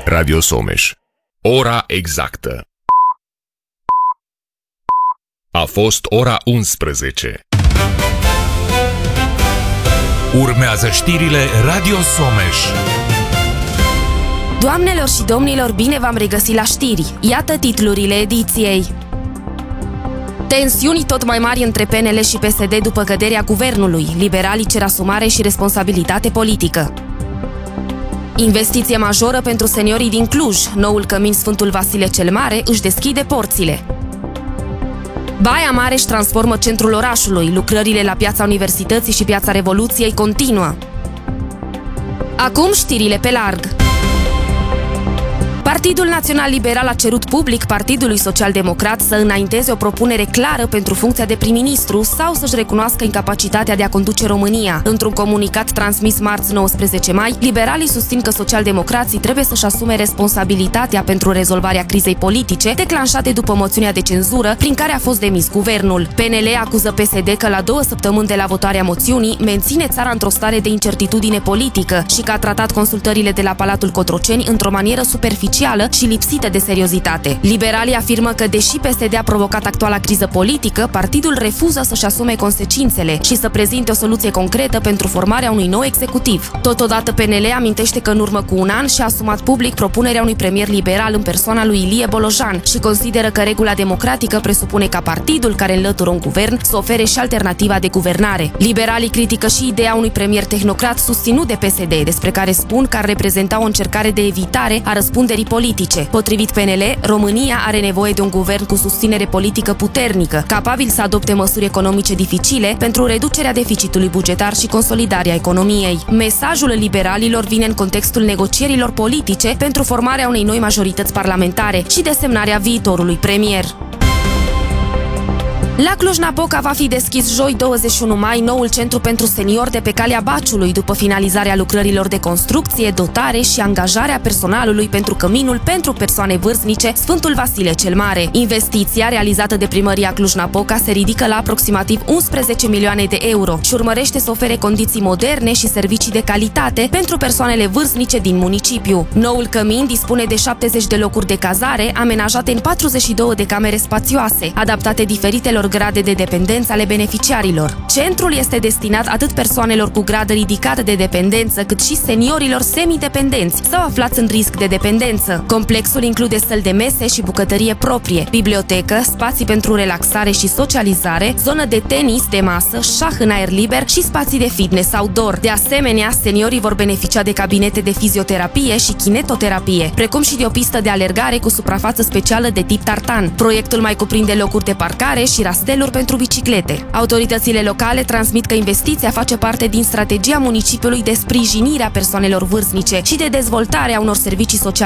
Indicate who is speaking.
Speaker 1: Radio Someș. Ora exactă. A fost ora 11.
Speaker 2: Urmează știrile Radio Someș.
Speaker 3: Doamnelor și domnilor, bine v-am regăsit la știri. Iată titlurile ediției. Tensiuni tot mai mari între PNL și PSD după căderea guvernului. Liberalii cer asumare și responsabilitate politică. Investiție majoră pentru seniorii din Cluj. Noul cămin Sfântul Vasile cel Mare își deschide porțile. Baia Mare își transformă centrul orașului. Lucrările la Piața Universității și Piața Revoluției continuă. Acum știrile pe larg. Partidul Național Liberal a cerut public Partidului Social-Democrat să înainteze o propunere clară pentru funcția de prim-ministru sau să-și recunoască incapacitatea de a conduce România. Într-un comunicat transmis marți 19 mai, liberalii susțin că socialdemocrații trebuie să-și asume responsabilitatea pentru rezolvarea crizei politice declanșate după moțiunea de cenzură prin care a fost demis guvernul. PNL acuză PSD că la 2 săptămâni de la votarea moțiunii menține țara într-o stare de incertitudine politică și că a tratat consultările de la Palatul Cotroceni într-o manieră superficială și lipsită de seriozitate. Liberalii afirmă că, deși PSD a provocat actuala criză politică, partidul refuză să-și asume consecințele și să prezinte o soluție concretă pentru formarea unui nou executiv. Totodată, PNL amintește că în urmă cu un an și-a asumat public propunerea unui premier liberal în persoana lui Ilie Bolojan și consideră că regula democratică presupune ca partidul care înlătură un guvern să ofere și alternativa de guvernare. Liberalii critică și ideea unui premier tehnocrat susținut de PSD, despre care spun că ar reprezenta o încercare de evitare a răspunderii politice. Potrivit PNL, România are nevoie de un guvern cu susținere politică puternică, capabil să adopte măsuri economice dificile pentru reducerea deficitului bugetar și consolidarea economiei. Mesajul liberalilor vine în contextul negocierilor politice pentru formarea unei noi majorități parlamentare și desemnarea viitorului premier. La Cluj-Napoca va fi deschis joi 21 mai noul centru pentru seniori de pe Calea Baciului, după finalizarea lucrărilor de construcție, dotare și angajarea personalului pentru căminul pentru persoane vârstnice Sfântul Vasile cel Mare. Investiția realizată de primăria Cluj-Napoca se ridică la aproximativ 11 milioane de euro și urmărește să ofere condiții moderne și servicii de calitate pentru persoanele vârstnice din municipiu. Noul cămin dispune de 70 de locuri de cazare, amenajate în 42 de camere spațioase, adaptate diferitelor grade de dependență ale beneficiarilor. Centrul este destinat atât persoanelor cu grad ridicat de dependență, cât și seniorilor semidependenți sau aflați în risc de dependență. Complexul include săli de mese și bucătărie proprie, bibliotecă, spații pentru relaxare și socializare, zonă de tenis de masă, șah în aer liber și spații de fitness outdoor. De asemenea, seniorii vor beneficia de cabinete de fizioterapie și kinetoterapie, precum și de o pistă de alergare cu suprafață specială de tip tartan. Proiectul mai cuprinde locuri de parcare și rasteluri pentru biciclete. Autoritățile locale transmit că investiția face parte din strategia municipiului de sprijinire a persoanelor vârstnice și de dezvoltare a unor servicii sociale